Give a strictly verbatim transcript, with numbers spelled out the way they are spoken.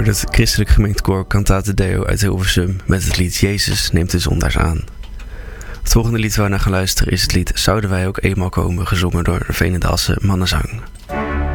hoorde het christelijk gemengd koor Cantate Deo uit Hilversum met het lied Jezus neemt de zondaars aan. Het volgende lied waar we naar gaan luisteren is het lied Zouden wij ook eenmaal komen, gezongen door de Veenendaalse Mannenzang.